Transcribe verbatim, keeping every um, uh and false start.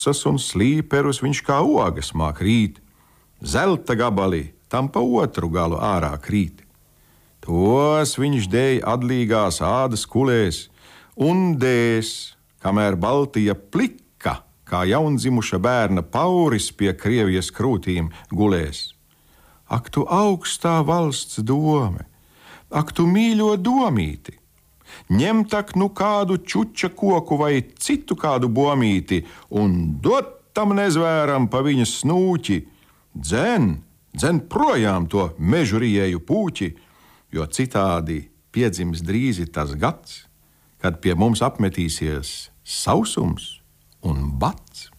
sas un slīperus viņš kā ogas māk rīt, zelta gabalī tam pa otru galu ārā krīt. Tos viņš dēj adlīgās ādas kulēs un dēs, kamēr Baltija plika, kā jaundzimuša bērna pauris pie Krievijas krūtīm gulēs. Ak, tu augstā valsts dome, ak, tu mīļo domīti, ņem tak nu kādu čuča koku vai citu kādu bomīti un dot tam nezvēram pa viņa snūķi, dzen, dzen projām to mežurījēju pūķi, jo citādi piedzims drīzi tas gads, kad pie mums apmetīsies sausums un bats.